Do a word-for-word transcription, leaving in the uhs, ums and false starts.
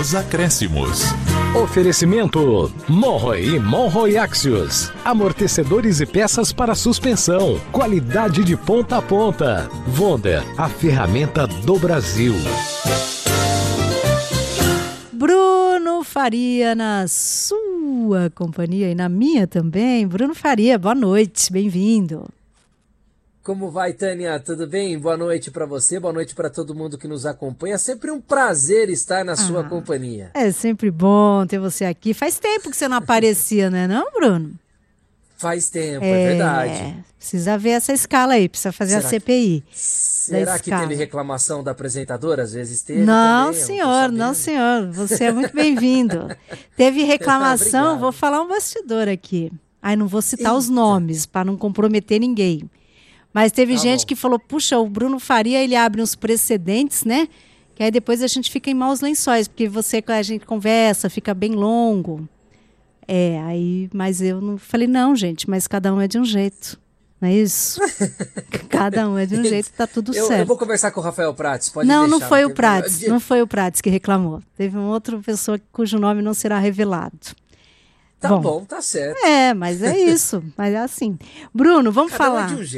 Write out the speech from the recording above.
nos acréscimos. Oferecimento Monroe e Monroe Axios. Amortecedores e peças para suspensão. Qualidade de ponta a ponta. Wonder, a ferramenta do Brasil. Bruno Faria na sua companhia e na minha também. Bruno Faria, boa noite, bem-vindo. Como vai, Tânia? Tudo bem? Boa noite para você, boa noite para todo mundo que nos acompanha. É sempre um prazer estar na ah, sua companhia. É sempre bom ter você aqui. Faz tempo que você não aparecia, né, não, Bruno? Faz tempo, é, é verdade. Precisa ver essa escala aí, precisa fazer Será a C P I. Que... Será que teve reclamação da apresentadora? Às vezes teve Não, também, senhor, não, senhor. Você é muito bem-vindo. Teve reclamação, vou falar um bastidor aqui. Ai, não vou citar Eita. os nomes, para não comprometer ninguém. Mas teve tá gente bom. que falou, puxa, o Bruno Faria, ele abre uns precedentes, né? Que aí depois a gente fica em maus lençóis, porque você, a gente conversa, fica bem longo. É, aí, mas eu não falei, não, gente, mas cada um é de um jeito. Não é isso? Cada um é de um jeito, tá tudo eu, certo. Eu vou conversar com o Rafael Prates, pode não, deixar. Não, não foi o Prates, não foi o Prates que reclamou. Teve uma outra pessoa cujo nome não será revelado. Tá bom, bom tá certo. É, mas é isso, mas é assim. Bruno, vamos cada falar. Um é de um jeito.